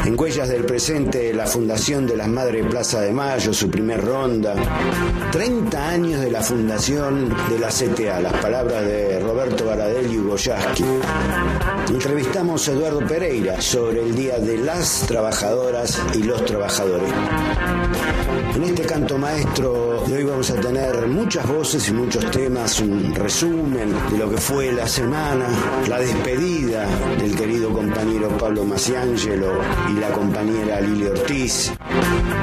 En Huellas del Presente, la fundación de las Madres Plaza de Mayo, su primer ronda. 30 años de la fundación de la CTA, las palabras de Roberto Baradel y Hugo Yasky. Entrevistamos a Eduardo Pereira sobre el Día de las Trabajadoras y los Trabajadores. En este canto maestro de hoy vamos a tener muchas voces y muchos temas, un resumen de lo que fue la semana, la despedida del querido compañero Pablo Maciangelo y la compañera Lili Ortiz.